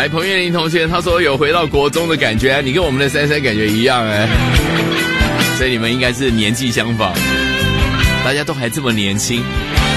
来，彭月玲同学他说有回到国中的感觉，你跟我们的珊珊感觉一样所以你们应该是年纪相仿，大家都还这么年轻。